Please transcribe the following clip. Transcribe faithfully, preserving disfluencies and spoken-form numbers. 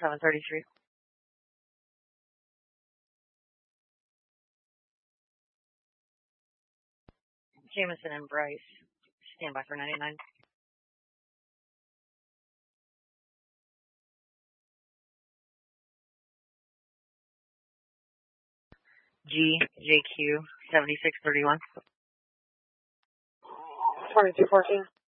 seven thirty-three. Jameson and Bryce, stand by for ninety-nine. G, J Q, seventy-six thirty-one. twenty-two fourteen.